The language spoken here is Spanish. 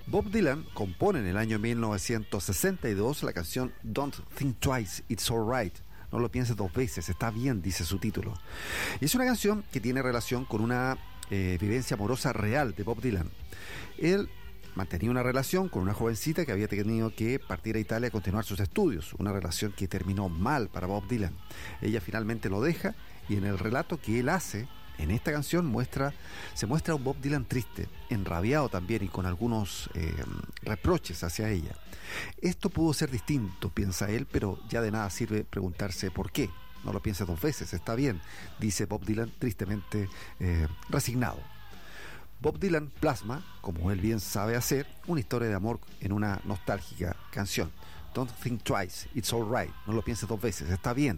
Bob Dylan compone en el año 1962 la canción Don't Think Twice, It's Alright. No lo pienses dos veces, está bien, dice su título. Y es una canción que tiene relación con una vivencia amorosa real de Bob Dylan. Él mantenía una relación con una jovencita que había tenido que partir a Italia a continuar sus estudios, una relación que terminó mal para Bob Dylan. Ella finalmente lo deja y en el relato que él hace en esta canción se muestra a un Bob Dylan triste, enrabiado también y con algunos reproches hacia ella. Esto pudo ser distinto, piensa él, pero ya de nada sirve preguntarse por qué. No lo pienses dos veces, está bien, dice Bob Dylan tristemente resignado. Bob Dylan plasma, como él bien sabe hacer, una historia de amor en una nostálgica canción. Don't think twice, it's alright. No lo pienses dos veces, está bien,